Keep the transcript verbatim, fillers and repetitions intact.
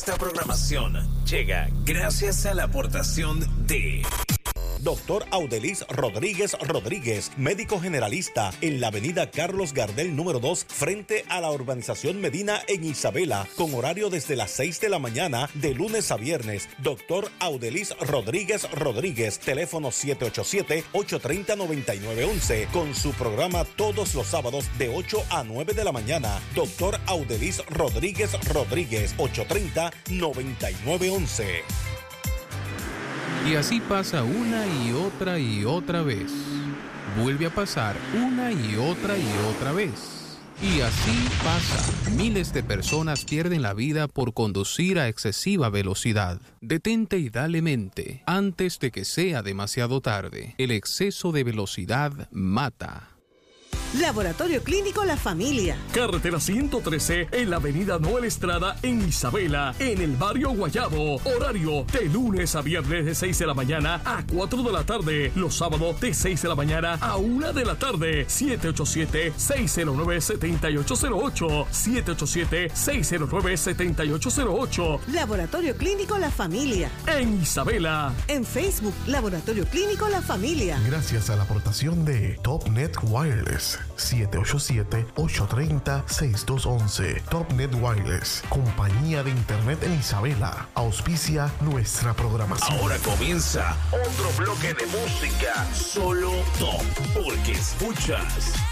Esta programación llega gracias a la aportación de Doctor Audelis Rodríguez Rodríguez, médico generalista, en la avenida Carlos Gardel número dos, frente a la urbanización Medina en Isabela, con horario desde las seis de la mañana de lunes a viernes. Doctor Audelis Rodríguez Rodríguez, teléfono siete ocho siete, ocho tres cero, nueve nueve uno uno, con su programa todos los sábados de ocho a nueve de la mañana. Doctor Audelis Rodríguez Rodríguez, ocho tres cero, nueve nueve uno uno. Y así pasa una y otra y otra vez. Vuelve a pasar una y otra y otra vez. Y así pasa. Miles de personas pierden la vida por conducir a excesiva velocidad. Detente y dale mente antes de que sea demasiado tarde. El exceso de velocidad mata. Laboratorio Clínico La Familia. Carretera ciento trece en la avenida Noel Estrada en Isabela, en el barrio Guayabo. Horario de lunes a viernes de seis de la mañana a cuatro de la tarde. Los sábados de seis de la mañana a una de la tarde. siete ocho siete, seis cero nueve, siete ocho cero ocho. siete ocho siete, seis cero nueve, siete ocho cero ocho. Laboratorio Clínico La Familia. En Isabela. En Facebook, Laboratorio Clínico La Familia. Gracias a la aportación de TopNet Wireless. siete ocho siete, ocho tres cero, seis dos uno uno. TopNet Wireless, compañía de internet en Isabela, auspicia nuestra programación. Ahora comienza otro bloque de música, solo top, porque escuchas